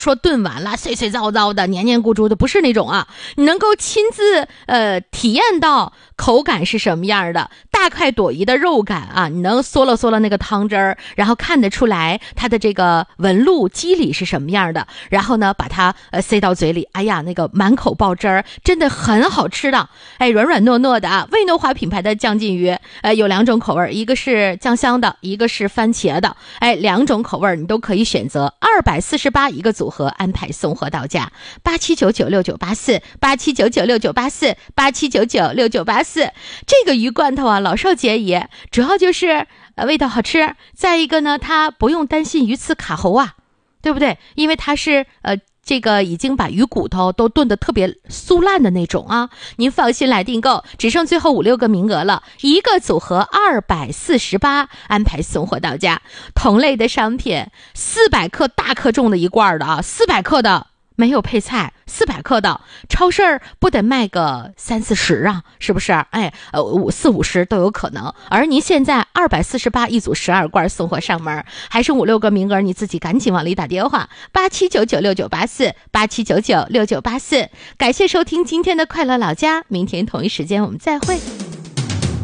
说炖完了碎碎糟糟的黏黏咕咕的，不是那种啊，你能够亲自体验到口感是什么样的，大快朵颐的肉感啊，你能嗦了那个汤汁儿，然后看得出来它的这个纹路肌理是什么样的，然后呢把它塞到嘴里，哎呀那个满口爆汁儿，真的很好吃的，哎软软糯糯的啊。味诺华品牌的酱鲫鱼有2种口味，一个是酱香的，一个是番茄的，哎2种口味你都可以选择，248一个组合，安排送货到家，87996984，87996984，87996984。这个鱼罐头啊，老少皆宜，主要就是味道好吃，再一个呢，它不用担心鱼刺卡喉啊，对不对？因为它是这个已经把鱼骨头都炖得特别酥烂的那种啊，您放心来订购，只剩最后5、6个名额了，一个组合248，安排送货到家。同类的商品，400克大克重的一罐的啊，400克的没有配菜，400克的超市不得卖个30-40啊，是不是？哎，40-50都有可能。而您现在248一组12罐送货上门，还剩5、6个名额，你自己赶紧往里打电话，87996984，87996984。感谢收听今天的快乐老家，明天同一时间我们再会。